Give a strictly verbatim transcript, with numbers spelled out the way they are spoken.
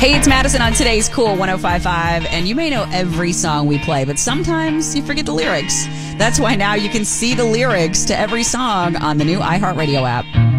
Hey, it's Madison on today's Cool one oh five point five, and you may know every song we play, but sometimes you forget the lyrics. That's why now you can see the lyrics to every song on the new iHeartRadio app.